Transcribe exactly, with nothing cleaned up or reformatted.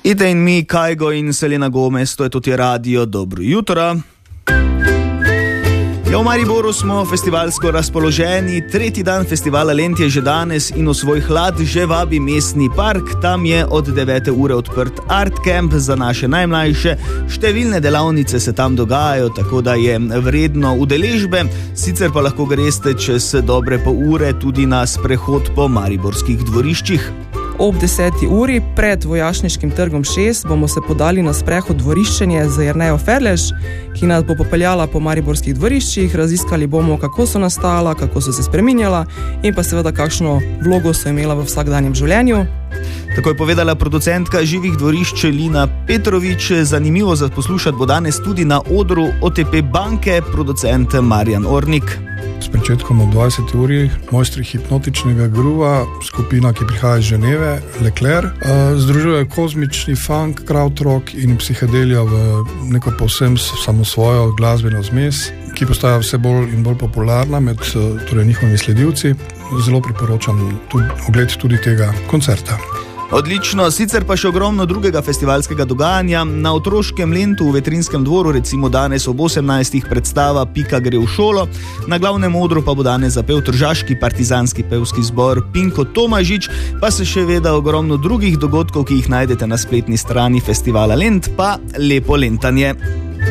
Ite in mi, Kajgo in Selena Gomez, to je tudi radio, dobro jutro. Ja, v Mariboru smo festivalsko razpoloženi, tretji dan festivala Lent je že danes in v svoj hlad že vabi mestni park. Tam je od devete ure odprt art camp za naše najmlajše, številne delavnice se tam dogajajo, tako da je vredno udeležbe, sicer pa lahko greste čez dobre pol ure tudi na sprehod po mariborskih dvoriščih. Ob deseti uri pred Vojašniškim trgom šest bomo se podali na sprehod dvoriščenje z Jernejo Ferlež, ki nas bo popeljala po mariborskih dvoriščih. Raziskali bomo, kako so nastala, kako so se spreminjala in pa seveda kakšno vlogo so imela v vsakdanjem življenju. Tako je povedala producentka živih dvorišč Lina Petrovič. Zanimivo za poslušati bo danes tudi na odru O T P banke producent Marjan Ornik. S pričetkom ob dvajseti uri mojstri hipnotičnega gruva, skupina, ki prihaja iz Ženeve, Leclerc, združuje kozmični funk, krautrock in psihedelija v neko povsem samosvojo glasbeno zmes, ki postaja vse bolj in bolj popularna med torej njihovimi sledilci. Zelo priporočam tudi, ogled tudi tega koncerta. Odlično, sicer pa še ogromno drugega festivalskega dogajanja. Na otroškem Lentu v Vetrinskem dvoru recimo danes ob osemnajstih predstava Pika gre v šolo, na glavnem odru pa bo danes zapel tržaški partizanski pevski zbor Pinko Tomažič, pa se še veda ogromno drugih dogodkov, ki jih najdete na spletni strani festivala Lent, pa lepo lentanje.